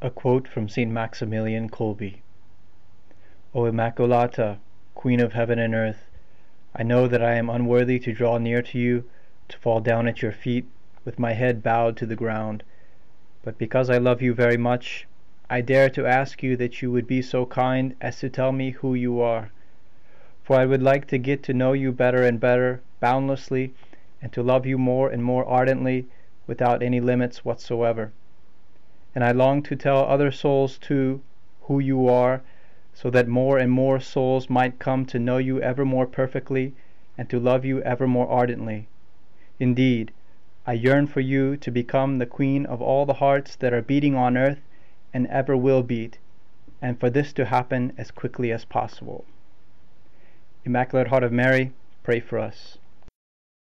A quote from St. Maximilian Kolbe. O Immaculata, Queen of heaven and earth, I know that I am unworthy to draw near to you, to fall down at your feet, with my head bowed to the ground. But because I love you very much, I dare to ask you that you would be so kind as to tell me who you are. For I would like to get to know you better and better, boundlessly, and to love you more and more ardently, without any limits whatsoever. And I long to tell other souls too who you are, so that more and more souls might come to know you ever more perfectly, and to love you ever more ardently. Indeed, I yearn for you to become the queen of all the hearts that are beating on earth and ever will beat, and for this to happen as quickly as possible. Immaculate Heart of Mary, pray for us.